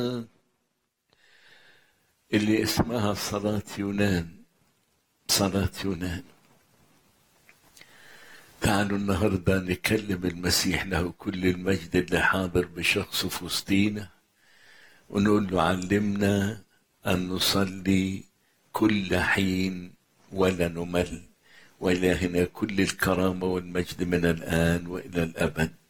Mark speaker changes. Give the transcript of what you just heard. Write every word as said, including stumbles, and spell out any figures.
Speaker 1: اللي اسمها صلاة يونان. صلاة يونان. تعالوا النهاردة نكلم المسيح له كل المجد اللي حاضر بشخصه في وسطينا، ونقول له علمنا أن نصلي كل حين ولا نمل، وإلهنا كل الكرامة والمجد من الآن وإلى الأبد.